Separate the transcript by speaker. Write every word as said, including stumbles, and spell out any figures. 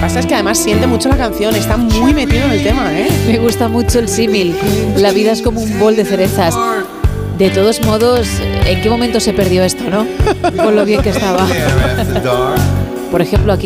Speaker 1: pasa es que además siente mucho la canción, está muy metido en el tema, ¿eh?
Speaker 2: Me gusta mucho el símil. La vida es como un bol de cerezas. De todos modos, ¿en qué momento se perdió esto, no? Con lo bien que estaba. Por ejemplo, aquí